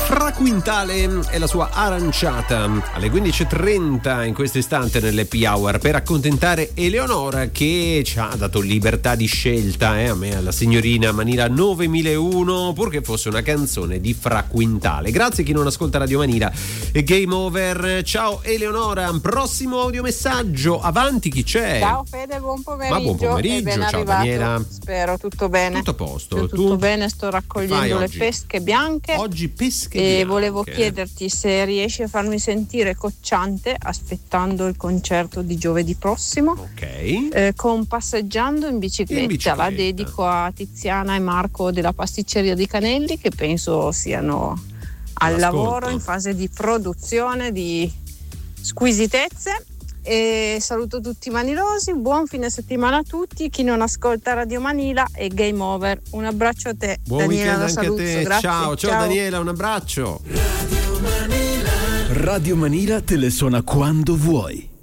Fra Quintale e la sua aranciata alle 15.30 in questo istante nell'Happy Hour per accontentare Eleonora, che ci ha dato libertà di scelta, a me, alla signorina Manila 9001, purché fosse una canzone di Fra Quintale. Grazie a chi non ascolta Radio Manila. Game over. Ciao Eleonora, prossimo audiomessaggio. Avanti, chi c'è? Ciao Fede, buon pomeriggio. Ma buon pomeriggio, ben ciao arrivato. Daniela. Spero tutto bene. Tutto a posto. Tutto bene, sto raccogliendo le oggi? pesche bianche. Oggi pesche e bianche. Volevo chiederti se riesci a farmi sentire cocciante aspettando il concerto di giovedì prossimo. Ok. Con Passeggiando in bicicletta. La dedico a Tiziana e Marco della pasticceria di Canelli, che penso siano al lavoro in fase di produzione di squisitezze. E saluto tutti i manilosi, buon fine settimana a tutti, chi non ascolta Radio Manila e Game Over. Un abbraccio a te, buon Daniela, weekend anche a te. Grazie. Ciao Daniela, un abbraccio. Radio Manila te le suona quando vuoi.